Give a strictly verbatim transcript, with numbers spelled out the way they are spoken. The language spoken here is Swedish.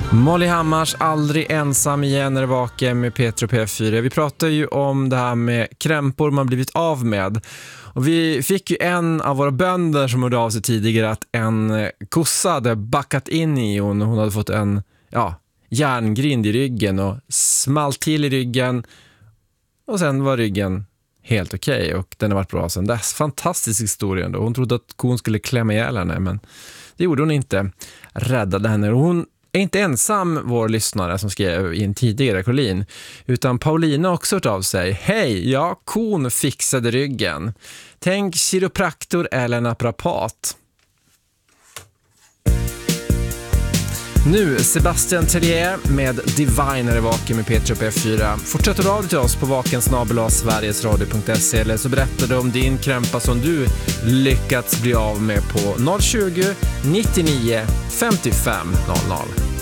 Molly Hammars Aldrig ensam igen är vaken med Petro P fyra. Vi pratar ju om det här med krämpor man blivit av med. Och vi fick ju en av våra bönder som hörde av sig tidigare att en kossa hade backat in i hon. Hon hade fått en ja, järngrind i ryggen och smalt till i ryggen. Och sen var ryggen helt okej okay, och den har varit bra sedan dess. Fantastisk historia ändå. Hon trodde att kon skulle klämma ihjäl henne, men det gjorde hon inte. Räddade henne. Och hon är inte ensam vår lyssnare som skrev in tidigare, Colin, utan Paulina också hört av sig. Hej, ja, kon fixade ryggen. Tänk kiropraktor eller naprapat. Nu Sebastian Tellier med Divine är vaken med Petro P fyra. Fortsätt att radio till oss på vaken snabel-a sverigesradio punkt se eller så berättar du om din krämpa som du lyckats bli av med på noll tjugo, nittionio, femtiofem noll noll.